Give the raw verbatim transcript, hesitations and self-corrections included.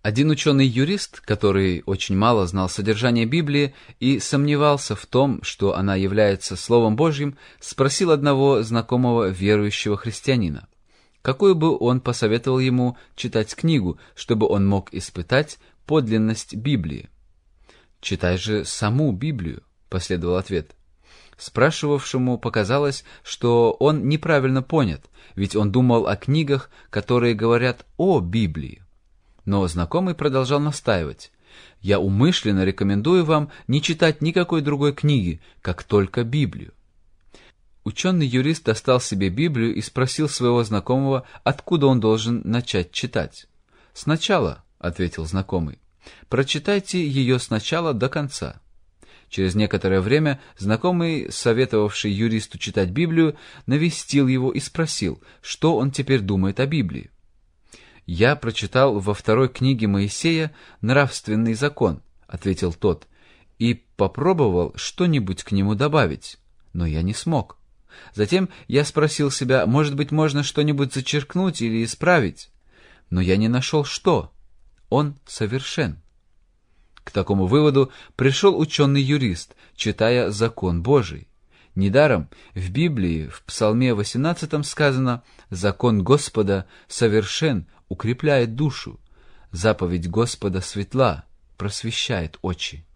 Один ученый-юрист, который очень мало знал содержание Библии и сомневался в том, что она является Словом Божьим, спросил одного знакомого верующего христианина, какую бы он посоветовал ему читать книгу, чтобы он мог испытать подлинность Библии. «Читай же саму Библию», — последовал ответ. Спрашивавшему показалось, что он неправильно понят, ведь он думал о книгах, которые говорят о Библии. Но знакомый продолжал настаивать: «Я умышленно рекомендую вам не читать никакой другой книги, как только Библию». Ученый-юрист достал себе Библию и спросил своего знакомого, откуда он должен начать читать. «Сначала», — ответил знакомый, — «прочитайте ее сначала до конца». Через некоторое время знакомый, советовавший юристу читать Библию, навестил его и спросил, что он теперь думает о Библии. «Я прочитал во второй книге Моисея «Нравственный закон», — ответил тот, — «и попробовал что-нибудь к нему добавить, но я не смог. Затем я спросил себя, может быть, можно что-нибудь зачеркнуть или исправить, но я не нашел что. Он совершен». К такому выводу пришел ученый-юрист, читая закон Божий. Недаром в Библии в Псалме восемнадцатом сказано: «Закон Господа совершен, укрепляет душу, заповедь Господа светла, просвещает очи».